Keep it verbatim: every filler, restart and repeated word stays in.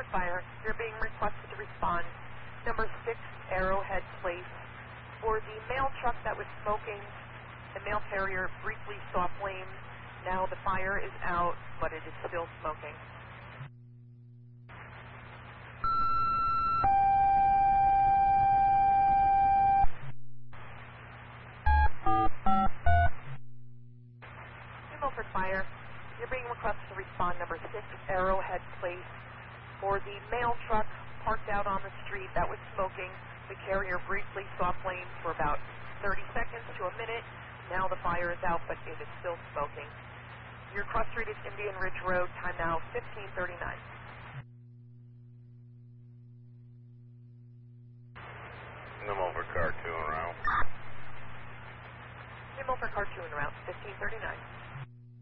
Milford Fire, you're being requested to respond. Number six, Arrowhead Place. For the mail truck that was smoking, the mail carrier briefly saw flames. Now the fire is out, but it is still smoking. New Milford Fire, you're being requested to respond. Number six, Arrowhead Place. For the mail truck parked out on the street that was smoking, the carrier briefly saw flames for about thirty seconds to a minute. Now the fire is out, but it is still smoking. Your cross street is Indian Ridge Road, time now fifteen thirty-nine. New Milford Car two en route. New Milford Car two en route, fifteen thirty-nine.